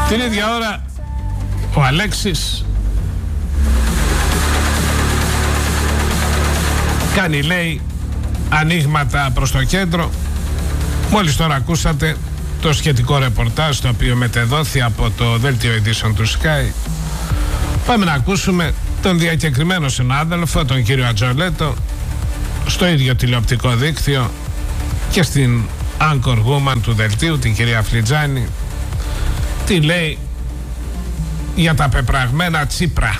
Την ίδια ώρα ο Αλέξης κάνει, λέει, ανοίγματα προς το κέντρο. Μόλις τώρα ακούσατε το σχετικό ρεπορτάζ, το οποίο μετεδόθη από το δέλτιο ειδήσεων του Sky. Πάμε να ακούσουμε τον διακεκριμένο συνάδελφο, τον κύριο Ατζολέτο, στο ίδιο τηλεοπτικό δίκτυο και στην anchor woman του δελτίου, την κυρία Φλιτζάνη, τι λέει για τα πεπραγμένα Τσίπρα.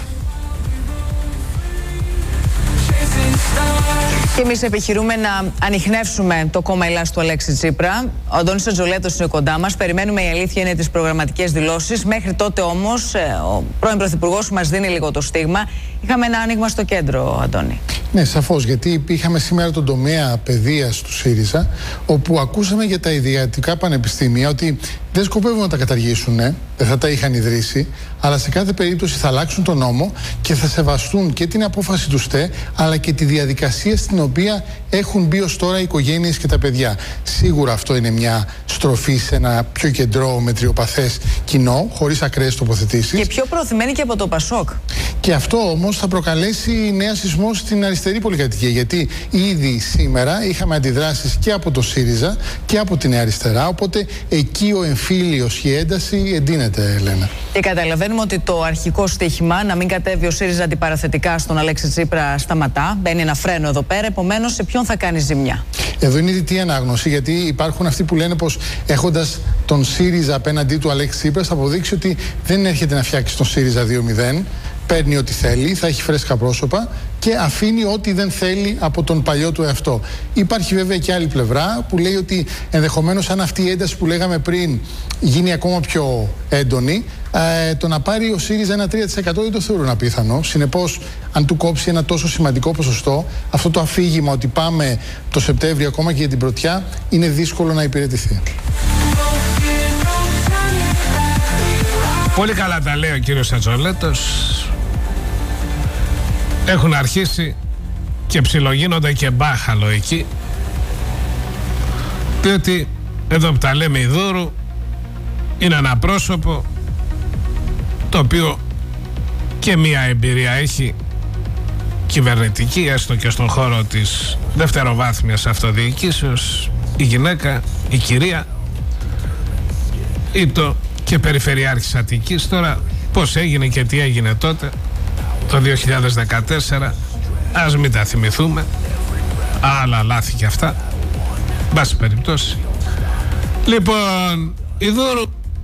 Και εμείς επιχειρούμε να ανιχνεύσουμε το κόμμα Ελλάς του Αλέξη Τσίπρα. Ο Αντώνης Ατζολέτος είναι κοντά μας. Περιμένουμε, η αλήθεια είναι, τις προγραμματικές δηλώσεις. Μέχρι τότε όμως ο πρώην Πρωθυπουργός μας δίνει λίγο το στίγμα. Είχαμε ένα άνοιγμα στο κέντρο, Αντώνη. Ναι, σαφώς, γιατί είχαμε σήμερα τον τομέα παιδείας του ΣΥΡΙΖΑ, όπου ακούσαμε για τα ιδιωτικά πανεπιστήμια ότι δεν σκοπεύουν να τα καταργήσουν, δεν θα τα είχαν ιδρύσει, αλλά σε κάθε περίπτωση θα αλλάξουν τον νόμο και θα σεβαστούν και την απόφαση του ΣΤΕ, αλλά και τη διαδικασία στην οποία έχουν μπει ως τώρα οι οικογένειες και τα παιδιά. Σίγουρα αυτό είναι μια στροφή σε ένα πιο κεντρό μετριοπαθές κοινό, χωρίς ακραίες τοποθετήσεις. Και πιο προωθημένη και από το ΠΑΣΟΚ. Και αυτό όμως θα προκαλέσει νέα σεισμό στην αριστερή πολυκατοικία, γιατί ήδη σήμερα είχαμε αντιδράσεις και από το ΣΥΡΙΖΑ και από την αριστερά, οπότε εκεί ο εμφύλιος, η ένταση εντείνεται, Ελένα. Και καταλαβαίνουμε ότι το αρχικό στοίχημα, να μην κατέβει ο ΣΥΡΙΖΑ αντιπαραθετικά στον Αλέξη Τσίπρα, σταματά. Μπαίνει ένα φρένο εδώ πέρα. Επομένως, σε ποιον θα κάνει ζημιά? Εδώ είναι η δυτή ανάγνωση, γιατί υπάρχουν αυτοί που λένε πως έχοντας τον ΣΥΡΙΖΑ απέναντί του Αλέξη Τσίπρα, θα αποδείξει ότι δεν έρχεται να φτιάξει τον ΣΥΡΙΖΑ 2-0. Παίρνει ό,τι θέλει, θα έχει φρέσκα πρόσωπα και αφήνει ό,τι δεν θέλει από τον παλιό του εαυτό. Υπάρχει βέβαια και άλλη πλευρά που λέει ότι ενδεχομένως, αν αυτή η ένταση που λέγαμε πριν γίνει ακόμα πιο έντονη, το να πάρει ο ΣΥΡΙΖΑ ένα 3% δεν το θεωρούν απίθανο. Συνεπώς, αν του κόψει ένα τόσο σημαντικό ποσοστό, αυτό το αφήγημα ότι πάμε το Σεπτέμβριο ακόμα και για την πρωτιά, είναι δύσκολο να υπηρετηθεί. Πολύ καλά τα λέει ο κύριος Ατζολέτος. Έχουν αρχίσει και ψιλογίνονται και μπάχαλο εκεί, διότι εδώ που τα λέμε Ιδούρου είναι ένα πρόσωπο το οποίο και μία εμπειρία έχει κυβερνητική, έστω και στον χώρο της δευτεροβάθμιας αυτοδιοικήσεως, η γυναίκα, η κυρία Ήτο και Περιφερειάρχης Αττικής. Τώρα πώς έγινε και τι έγινε τότε το 2014 ας μην τα θυμηθούμε, άλλα λάθη και αυτά, μπάση περιπτώσει. Λοιπόν, Ιδούρου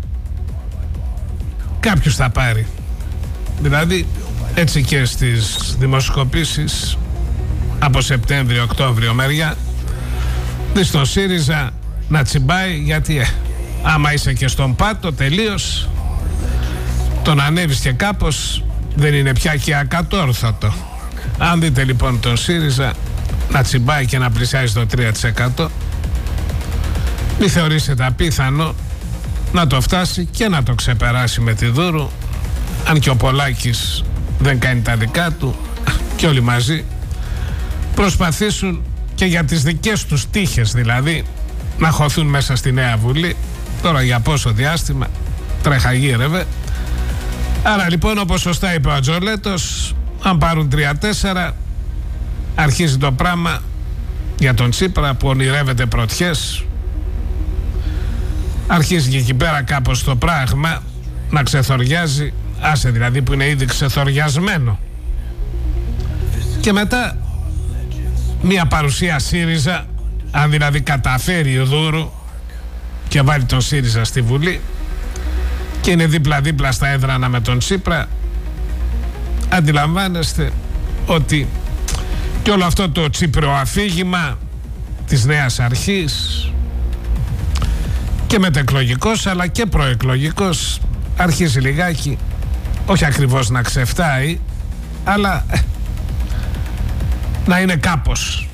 κάποιος θα πάρει, δηλαδή έτσι και στις δημοσκοπήσεις από Σεπτέμβριο-Οκτώβριο μεριά, δεις τον ΣΥΡΙΖΑ να τσιμπάει, γιατί άμα είσαι και στον πάτο τελείως, τον ανέβεις και κάπως, δεν είναι πια και ακατόρθωτο. Αν δείτε λοιπόν τον ΣΥΡΙΖΑ να τσιμπάει και να πλησιάζει το 3%, μη θεωρήσετε απίθανο να το φτάσει και να το ξεπεράσει με τη Δούρου, αν και ο Πολάκης δεν κάνει τα δικά του και όλοι μαζί προσπαθήσουν και για τις δικές τους τύχες, δηλαδή να χωθούν μέσα στη Νέα Βουλή. Τώρα για πόσο διάστημα τρεχαγύρευε. Άρα λοιπόν, όπως σωστά είπε ο Ατζολέτος, αν πάρουν 3-4 αρχίζει το πράγμα για τον Τσίπρα που ονειρεύεται πρωτιές. Αρχίζει και εκεί πέρα κάπως το πράγμα να ξεθοριάζει, άσε δηλαδή που είναι ήδη ξεθοριασμένο. Και μετά μια παρουσία ΣΥΡΙΖΑ, αν δηλαδή καταφέρει ο Δούρου και βάλει τον ΣΥΡΙΖΑ στη Βουλή και είναι δίπλα-δίπλα στα έδρανα με τον Τσίπρα, αντιλαμβάνεστε ότι και όλο αυτό το τσιπροαφήγημα της νέας αρχής και μετεκλογικός αλλά και προεκλογικός αρχίζει λιγάκι, όχι ακριβώς να ξεφτάει, αλλά να είναι κάπως.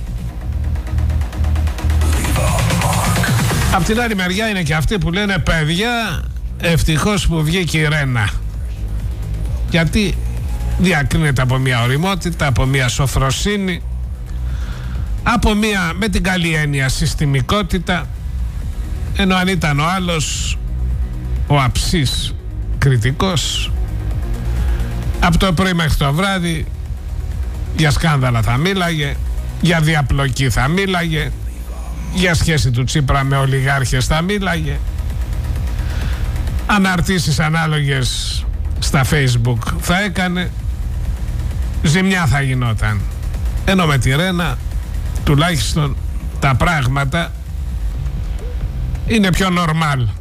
Απ' την άλλη μεριά είναι και αυτοί που λένε, παιδιά, ευτυχώς που βγήκε η Ρένα, γιατί διακρίνεται από μια ωριμότητα, από μια σοφροσύνη, από μια, με την καλή έννοια, συστημικότητα, ενώ αν ήταν ο άλλος, ο αψής κριτικός. Από το πρωί μέχρι το βράδυ για σκάνδαλα θα μίλαγε, για διαπλοκή θα μίλαγε, για σχέση του Τσίπρα με ολιγάρχες θα μίλαγε, αναρτήσεις ανάλογες στα Facebook θα έκανε, ζημιά θα γινόταν. Ενώ με τη Ρένα τουλάχιστον τα πράγματα είναι πιο normal.